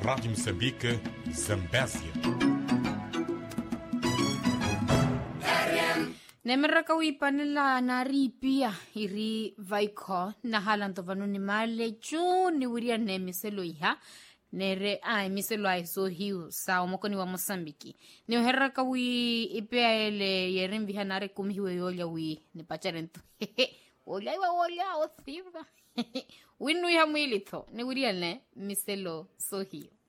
Rádio Moçambique, Zambésia. Nemeraka wipanela na ripia iri vaiko na halanto vanuni male juu ni wiria ne miselo iha nere ai miselo ai so hiu sa omokoni wa Mosambiki ni heraka wi ipea ele yerimbi hanare kumihiwe yolia wi ni pacharento olya o thiva winu ya mwilito ni wiria ne miselo so hiu